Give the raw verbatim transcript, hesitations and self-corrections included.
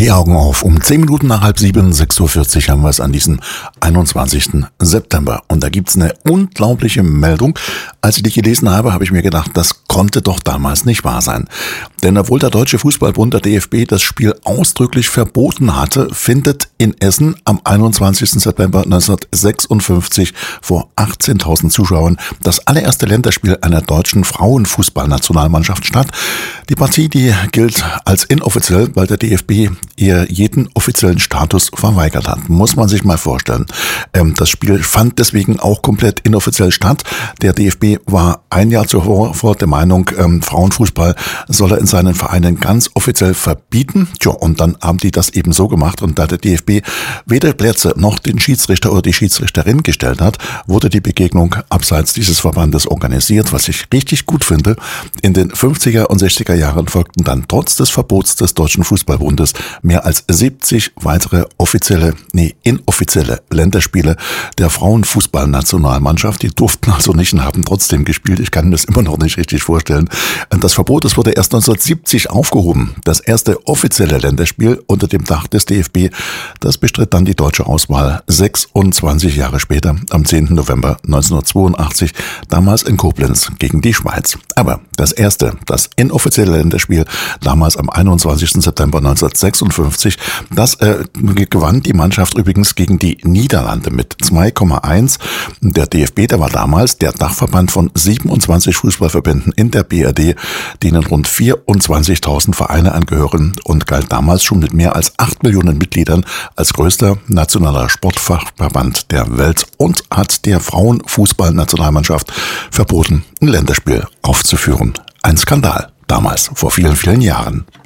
Die Augen auf. Um zehn Minuten nach halb sieben, sechs Uhr vierzig haben wir es an diesem einundzwanzigsten September. Und da gibt's eine unglaubliche Meldung. Als ich die gelesen habe, habe ich mir gedacht, das konnte doch damals nicht wahr sein. Denn obwohl der Deutsche Fußballbund, der D F B, das Spiel ausdrücklich verboten hatte, findet in Essen am einundzwanzigsten September neunzehnhundertsechsundfünfzig vor achtzehntausend Zuschauern das allererste Länderspiel einer deutschen Frauenfußballnationalmannschaft statt. Die Partie, die gilt als inoffiziell, weil der D F B ihr jeden offiziellen Status verweigert hat. Muss man sich mal vorstellen. Das Spiel fand deswegen auch komplett inoffiziell statt. Der D F B war ein Jahr zuvor der Meinung, Frauenfußball solle in seinen Vereinen ganz offiziell verbieten. Tja, und dann haben die das eben so gemacht. Und da der D F B weder Plätze noch den Schiedsrichter oder die Schiedsrichterin gestellt hat, wurde die Begegnung abseits dieses Verbandes organisiert, was ich richtig gut finde. In den fünfziger und sechziger Jahren folgten dann trotz des Verbots des Deutschen Fußballbundes mehr als siebzig weitere offizielle, nee, inoffizielle Länderspiele der Frauenfußballnationalmannschaft. Die durften also nicht und haben trotzdem gespielt. Ich kann mir das immer noch nicht richtig vorstellen. Das Verbot, das wurde erst neunzehnhundertsiebzig aufgehoben. Das erste offizielle Länderspiel unter dem Dach des D F B, das bestritt dann die deutsche Auswahl sechsundzwanzig Jahre später, am zehnten November neunzehnhundertzweiundachtzig, damals in Koblenz gegen die Schweiz. Aber das erste, das inoffizielle Länderspiel, damals am einundzwanzigsten September neunzehnhundertsechsundfünfzig, das äh, gewann die Mannschaft übrigens gegen die Niederlande mit zwei Komma eins. Der D F B, der war damals der Dachverband von siebenundzwanzig Fußballverbänden in der B R D, denen rund vierundzwanzigtausend Vereine angehören und galt damals schon mit mehr als acht Millionen Mitgliedern als größter nationaler Sportfachverband der Welt und hat der Frauenfußballnationalmannschaft verboten, ein Länderspiel aufzuführen. Ein Skandal, damals, vor vielen, vielen Jahren.